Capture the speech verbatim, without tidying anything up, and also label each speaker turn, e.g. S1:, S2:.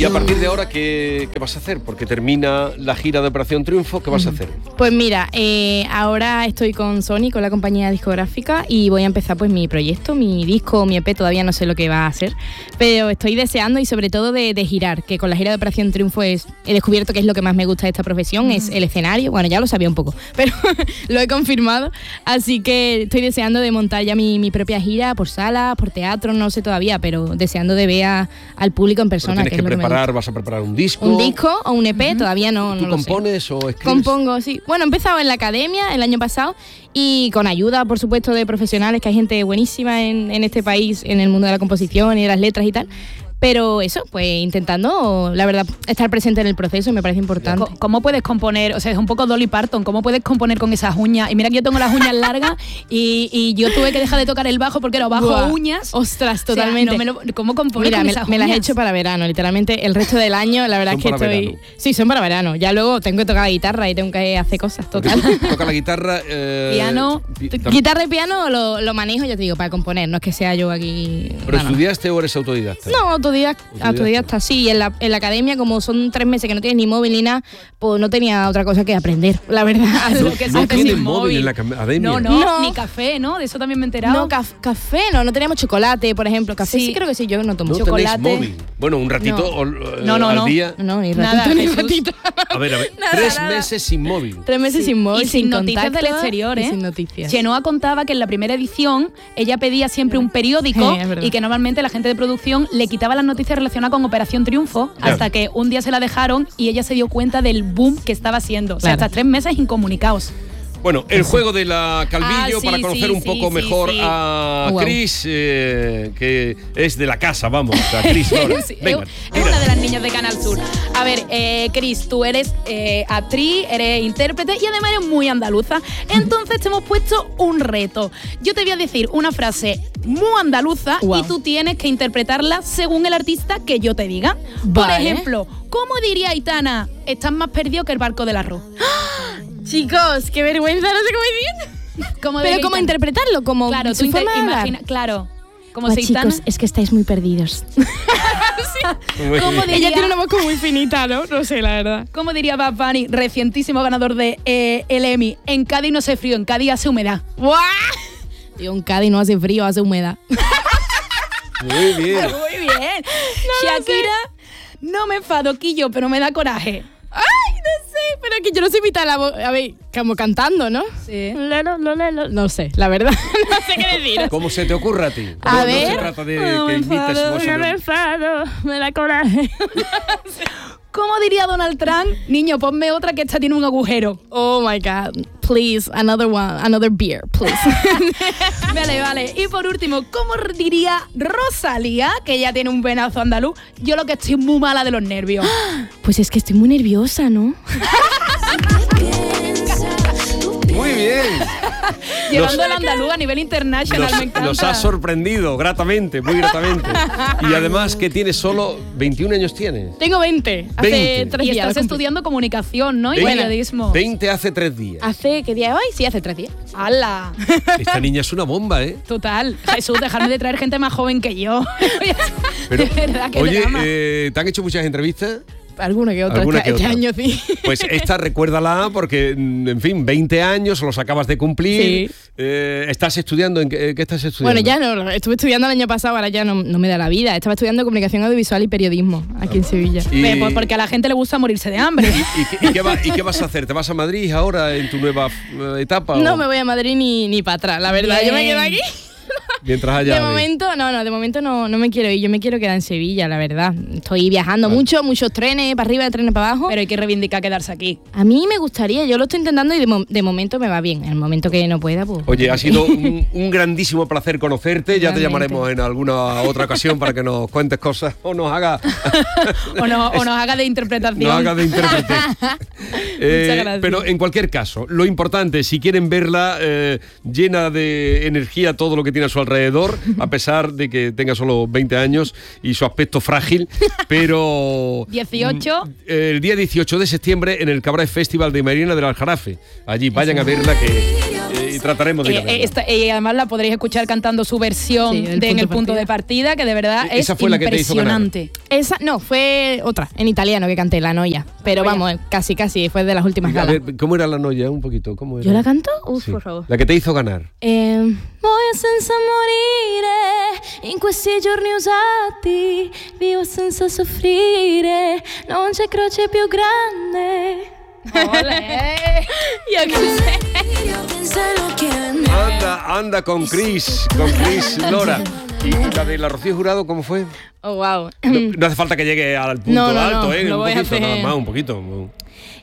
S1: Y a partir de ahora, ¿qué, qué vas a hacer? Porque termina la gira de Operación Triunfo, ¿qué vas a hacer?
S2: Pues mira, eh, ahora estoy con Sony, con la compañía discográfica, y voy a empezar pues mi proyecto, mi disco, mi E P, todavía no sé lo que va a hacer, pero estoy deseando y sobre todo de, de girar, que con la gira de Operación Triunfo es, he descubierto que es lo que más me gusta de esta profesión, mm. es el escenario. Bueno, ya lo sabía un poco, pero lo he confirmado, así que estoy deseando de montar ya mi, mi propia gira por salas, por teatro, no sé todavía, pero deseando de ver a, al público en persona.
S1: Tienes
S2: que,
S1: que
S2: es lo
S1: preparar,
S2: que me
S1: vas a preparar un disco.
S2: Un disco o un E P, uh-huh. todavía no, no
S1: ¿Tú
S2: lo
S1: compones
S2: sé.
S1: o escribes?
S2: Compongo, sí. Bueno, he empezado en la academia el año pasado y con ayuda, por supuesto, de profesionales, que hay gente buenísima en, en este país, en el mundo de la composición y de las letras y tal. Pero eso, pues intentando, la verdad, estar presente en el proceso me parece importante.
S3: ¿Cómo puedes componer? O sea, es un poco Dolly Parton. ¿Cómo puedes componer con esas uñas? Y mira que yo tengo las uñas largas y, y yo tuve que dejar de tocar el bajo porque era bajo
S2: Buah.
S3: uñas.
S2: Ostras, totalmente.
S3: O sea, no me lo, ¿Cómo compones
S2: Mira,
S3: con
S2: me,
S3: esas
S2: me
S3: uñas?
S2: las he hecho para verano, literalmente. El resto del año, la verdad
S1: son
S2: es que
S1: para
S2: estoy...
S1: verano.
S2: Sí, son para verano. Ya luego tengo que tocar la guitarra y tengo que hacer cosas, total.
S1: Toca la guitarra... Eh,
S3: piano.
S1: Pi-
S2: Guitarra y piano lo, lo manejo, ya te digo, para componer. No es que sea yo aquí...
S1: ¿Pero
S2: no,
S1: estudiaste no. o eres autodidacta?
S2: No, autodidacta, autodidacta sí. En la, en la academia, como son tres meses que no tienes ni móvil ni nada, pues no tenía otra cosa que aprender, la verdad.
S1: No,
S3: que
S1: no
S3: saques
S1: tienes
S3: sin
S1: móvil
S3: móvil
S1: en la academia.
S3: No, no,
S2: No.
S3: ni café, ¿no? De eso también me he enterado.
S2: No, caf- café no, no teníamos chocolate, por ejemplo. Café sí,
S3: Sí.
S2: creo que sí, yo no tomo
S1: No
S2: chocolate.
S1: tenéis móvil. Bueno, un ratito
S2: No.
S1: o- eh,
S3: No, no,
S1: al
S3: no.
S1: día.
S2: No, ni ratito,
S3: Nada,
S2: ni
S3: Jesús.
S2: ratito.
S1: A ver, a ver.
S2: Nada,
S1: tres
S2: nada.
S1: meses sin móvil.
S2: Tres meses
S3: Sí.
S2: sin móvil,
S3: y sin noticias
S2: contacto,
S3: del exterior, ¿eh?
S2: y sin noticias.
S3: Chenoa contaba que en la primera edición ella pedía siempre un periódico
S2: Sí, es verdad.
S3: y que normalmente la gente de producción le quitaba las noticias relacionadas con Operación Triunfo
S1: Claro.
S3: hasta que un día se la dejaron y ella se dio cuenta del boom que estaba haciendo. O sea,
S2: Claro.
S3: hasta tres meses incomunicados.
S1: Bueno, el juego de la Calvillo
S3: Ah, sí,
S1: para conocer
S3: sí,
S1: un poco
S3: sí,
S1: mejor
S3: sí, sí.
S1: a
S2: Wow.
S1: Cris, eh, que es de la casa, vamos. A Cris Lora.
S3: Sí,
S1: Venga,
S3: es, es
S1: tira.
S3: una de las niñas de Canal Sur. A ver, eh, Cris, tú eres eh, actriz, eres intérprete y además eres muy andaluza. Entonces te hemos puesto un reto. Yo te voy a decir una frase muy andaluza
S2: Wow.
S3: y tú tienes que interpretarla según el artista que yo te diga. Por
S2: Vale.
S3: ejemplo, ¿cómo diría Aitana? Estás más perdido que el barco del arroz.
S2: Chicos, qué vergüenza, no sé cómo decir.
S3: ¿Cómo
S2: Pero
S3: diría
S2: cómo
S3: Aitana?
S2: interpretarlo, como
S3: Claro,
S2: su
S3: tú inter-
S2: forma de hablar.
S3: imagina, claro. Como
S2: Buah,
S3: si Aitana.
S2: chicos, es que estáis muy perdidos.
S1: Muy
S3: ¿Cómo
S1: bien.
S3: diría-
S2: Ella tiene una voz como muy finita, ¿no? No sé, la verdad.
S3: ¿Cómo diría Bad Bunny, recientísimo ganador de eh, el Emmy? En Cádiz no hace frío, en Cádiz hace humedad.
S2: ¡Guau! Tío, en Cádiz no hace frío, hace humedad.
S1: Muy bien.
S3: Muy bien. Shakira, no me enfado, Quillo, pero me da coraje.
S2: ¡Ay, no sé! Pero que yo no sé imitar la voz. A ver, como cantando, ¿no?
S3: Sí.
S2: Lelo, lo, lelo. No sé, la verdad. No sé qué decir.
S1: ¿Cómo se te ocurre a ti?
S2: A
S1: no,
S2: ver.
S1: No se trata de
S2: No
S1: que
S2: me
S1: imites
S2: enfado,
S1: voz,
S2: no
S1: sino-
S2: me enfado, me da coraje.
S3: ¿Cómo diría Donald Trump? Niño, ponme otra que esta tiene un agujero.
S2: Oh my God. Please, another one, another beer, please.
S3: Vale, vale. Y por último, ¿cómo diría Rosalía, que ya tiene un venazo andaluz? Yo lo que estoy muy mala de los nervios.
S2: Pues es que estoy muy nerviosa, ¿no?
S1: Muy bien.
S3: Llevando
S1: Nos-
S3: el andaluz a nivel internacional,
S1: Nos,
S3: me encanta.
S1: nos ha sorprendido gratamente, muy gratamente. Y además que tienes solo veintiún años tienes.
S2: Tengo veinte. Hace
S1: veinte.
S2: tres
S3: Y
S2: días.
S3: estás
S2: lo cumplí.
S3: estudiando comunicación, ¿no? Y
S1: Veinte-
S3: periodismo.
S1: veinte hace tres días.
S2: ¿Hace qué día es hoy? Sí, hace tres días.
S3: ¡Hala!
S1: Esta niña es una bomba, ¿eh?
S3: Total. Jesús, dejarme de traer gente más joven que yo.
S1: Pero,
S3: de verdad, qué
S1: oye,
S3: drama.
S1: eh, ¿te han hecho muchas entrevistas?
S2: Alguna que otra.
S1: Alguna
S2: este,
S1: que
S2: este
S1: otra.
S2: año sí.
S1: Pues esta recuérdala porque, mm, en fin, veinte años, los acabas de cumplir.
S2: Sí.
S1: Eh, ¿Estás estudiando? ¿En qué, qué estás estudiando?
S2: Bueno, ya no, estuve estudiando el año pasado, ahora ya no, no me da la vida. Estaba estudiando comunicación audiovisual y periodismo aquí en Sevilla.
S1: Y,
S3: Ve, pues porque a la gente le gusta morirse de hambre.
S1: ¿y qué, y qué va- y qué vas a hacer? ¿Te vas a Madrid ahora en tu nueva eh, etapa?
S2: No
S1: o
S2: me voy a Madrid ni, ni para atrás, la verdad. Yo me
S3: Bien.
S2: quedo aquí.
S1: Mientras haya...
S2: De momento, no, no, de momento no, no me quiero ir. Yo me quiero quedar en Sevilla, la verdad. Estoy viajando
S1: Vale.
S2: mucho, muchos trenes para arriba, trenes para abajo.
S3: Pero hay que reivindicar quedarse aquí.
S2: A mí me gustaría, yo lo estoy intentando y de, mo- de momento me va bien. En el momento que no pueda, pues...
S1: Oye, ha sido un, un grandísimo placer conocerte. Ya te
S2: Igualmente.
S1: llamaremos en alguna otra ocasión para que nos cuentes cosas o nos haga,
S3: O, no, o nos haga de interpretación.
S1: nos haga de intérprete. Eh,
S2: gracias.
S1: pero en cualquier caso, lo importante, si quieren verla eh, llena de energía todo lo que tiene a su alrededor, a pesar de que tenga solo veinte años y su aspecto frágil, pero...
S3: dieciocho.
S1: mm, El día dieciocho de septiembre en el Cabaret Festival de Marina del Aljarafe. Allí vayan a verla que... eh, y trataremos de ir a
S3: eh,
S1: verla.
S3: esta- y además la podréis escuchar cantando su versión
S2: Sí, el
S3: de En
S2: punto
S3: el punto
S2: de
S3: de partida, que de verdad
S1: E- esa
S3: es
S1: fue la que te hizo ganar.
S3: impresionante.
S2: Esa, no, fue otra, en italiano que canté, La Noia. Pero
S3: Noia.
S2: vamos, casi, casi, fue de las últimas
S1: A
S2: galas.
S1: ver, ¿cómo era la noia? Un poquito, ¿cómo era?
S2: ¿Yo la canto? Uf,
S1: Sí.
S2: por favor.
S1: La que te hizo ganar.
S2: Eh, muoio senza morire in questi giorni usati, vivo senza soffrire, non c'è croce più grande.
S3: Yo qué sé.
S1: Anda, anda con Chris, con Chris Lora. ¿Y la de la Rocío Jurado cómo fue?
S2: Oh, wow.
S1: No, no hace falta que llegue al punto
S2: No, no,
S1: alto,
S2: no,
S1: ¿eh?
S2: lo
S1: un
S2: voy a
S1: poquito,
S2: hacer.
S1: nada más, un poquito.